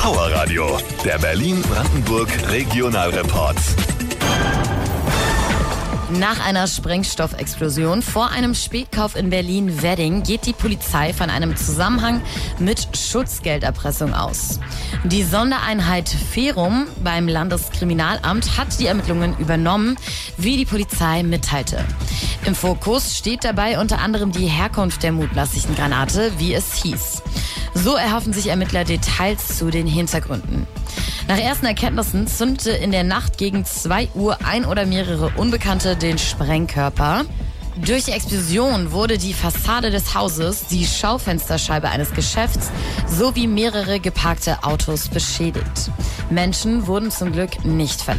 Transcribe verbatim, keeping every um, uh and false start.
Power Radio, der Berlin-Brandenburg Regionalreport. Nach einer Sprengstoffexplosion vor einem Spätkauf in Berlin-Wedding geht die Polizei von einem Zusammenhang mit Schutzgelderpressung aus. Die Sondereinheit Ferum beim Landeskriminalamt hat die Ermittlungen übernommen, wie die Polizei mitteilte. Im Fokus steht dabei unter anderem die Herkunft der mutmaßlichen Granate, wie es hieß. So erhoffen sich Ermittler Details zu den Hintergründen. Nach ersten Erkenntnissen zündete in der Nacht gegen zwei Uhr ein oder mehrere Unbekannte den Sprengkörper. Durch die Explosion wurde die Fassade des Hauses, die Schaufensterscheibe eines Geschäfts sowie mehrere geparkte Autos beschädigt. Menschen wurden zum Glück nicht verletzt.